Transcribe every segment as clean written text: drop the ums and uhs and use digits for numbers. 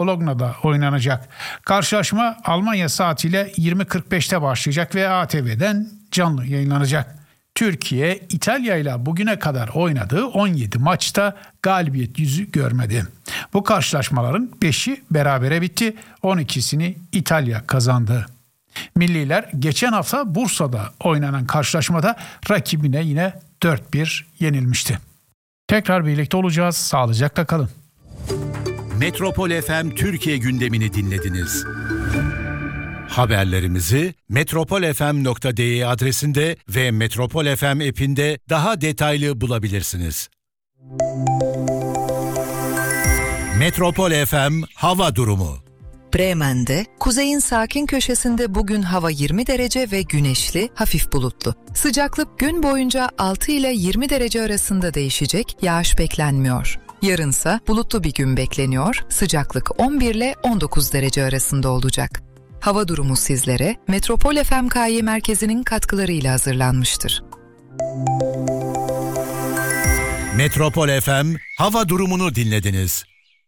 Bologna'da oynanacak. Karşılaşma Almanya saatiyle 20.45'te başlayacak ve ATV'den canlı yayınlanacak. Türkiye, İtalya ile bugüne kadar oynadığı 17 maçta galibiyet yüzü görmedi. Bu karşılaşmaların 5'i berabere bitti, 12'sini İtalya kazandı. Milliler geçen hafta Bursa'da oynanan karşılaşmada rakibine yine 4-1 yenilmişti. Tekrar birlikte olacağız, sağlıcakla kalın. Metropol FM Türkiye gündemini dinlediniz. Haberlerimizi metropolfm.de adresinde ve Metropol FM app'inde daha detaylı bulabilirsiniz. Metropol FM hava durumu. Bremen'de, kuzeyin sakin köşesinde bugün hava 20 derece ve güneşli, hafif bulutlu. Sıcaklık gün boyunca 6 ile 20 derece arasında değişecek, yağış beklenmiyor. Yarınsa bulutlu bir gün bekleniyor, sıcaklık 11 ile 19 derece arasında olacak. Hava durumu sizlere Metropol FMKY merkezinin katkılarıyla hazırlanmıştır. Metropol FM hava durumunu dinlediniz.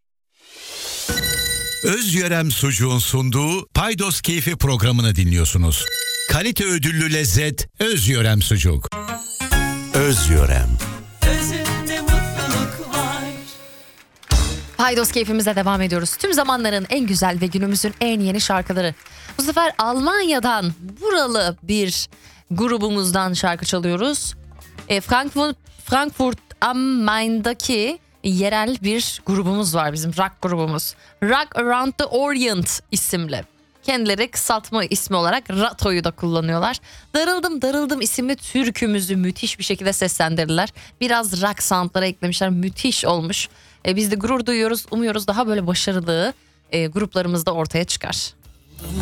Özyörem Sucuğun sunduğu Paydos Keyfi programını dinliyorsunuz. Kalite ödüllü lezzet Özyörem Sucuk. Özyörem. Özünde mutluluk var. Paydos keyfimize devam ediyoruz. Tüm zamanların en güzel ve günümüzün en yeni şarkıları. Bu sefer Almanya'dan buralı bir grubumuzdan şarkı çalıyoruz. Frankfurt am Main'daki yerel bir grubumuz var, bizim rock grubumuz. Rock Around the Orient isimli. Kendileri kısaltma ismi olarak RATO'yu da kullanıyorlar. Darıldım isimli türkümüzü müthiş bir şekilde seslendirdiler. Biraz rock soundlara eklemişler, müthiş olmuş. Biz de gurur duyuyoruz, umuyoruz daha böyle başarılı gruplarımız da ortaya çıkar.